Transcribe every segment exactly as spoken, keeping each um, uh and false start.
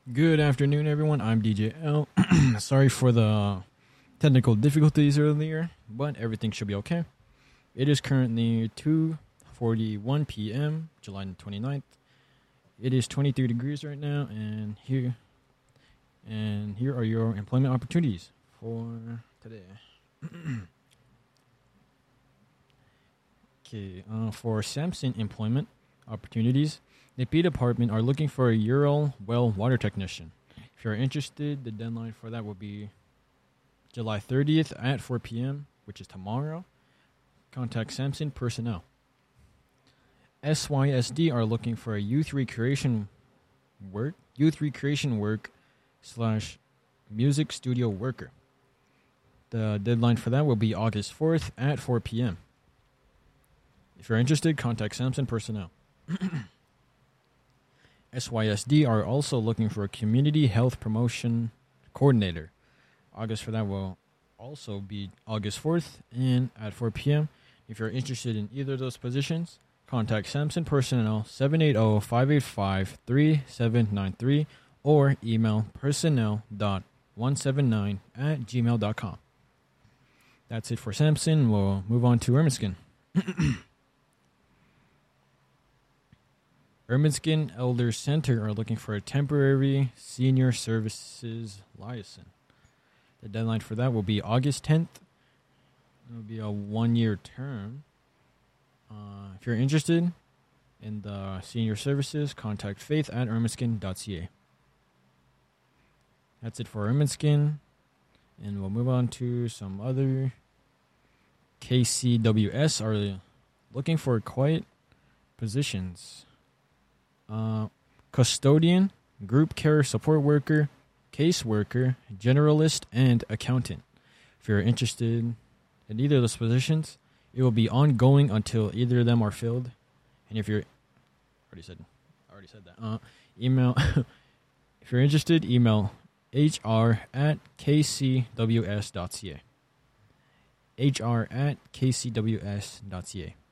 Good afternoon, everyone. I'm D J L. Sorry for the technical difficulties earlier, but everything should be okay. It is currently two forty-one p.m., July twenty-ninth. It is twenty-three degrees right now, and here and here are your employment opportunities for today. Okay, uh, for Samson employment opportunities, the P department are looking for a Ural well water technician. If you're interested, the deadline for that will be July thirtieth at four p.m., which is tomorrow. Contact Samson personnel. S Y S D are looking for a youth recreation work, youth recreation work slash music studio worker. The deadline for that will be August fourth at four p.m. If you're interested, contact Samson personnel. S Y S D are also looking for a community health promotion coordinator. August for that will also be August fourth and at four p.m. If you're interested in either of those positions, contact Samson personnel seven eight zero, five eight five, three seven nine three or email personnel dot one seven nine at gmail dot com. That's it for Samson. We'll move on to Ermineskin. Ermineskin Elder Center are looking for a temporary senior services liaison. The deadline for that will be August tenth. It will be a one-year term. Uh, if you're interested in the senior services, contact faith at ermineskin dot c a. That's it for Ermineskin. And we'll move on to some other. K C W S are looking for quiet positions. Uh, custodian, group care support worker, case worker, generalist, and accountant. If you're interested in either of those positions, it will be ongoing until either of them are filled. And if you're already said, I already said that. Uh, email. If you're interested, email H R at k c w s dot c a. H R at k c w s dot c a.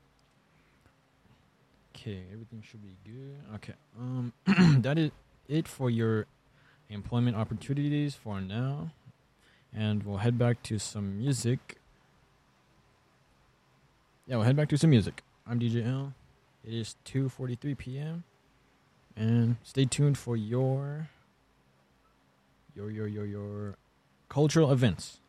Okay, everything should be good. Okay, um, that is it for your employment opportunities for now, and we'll head back to some music. Yeah, we'll head back to some music. I'm D J L. It is two forty-three p.m. and stay tuned for your your your your your cultural events.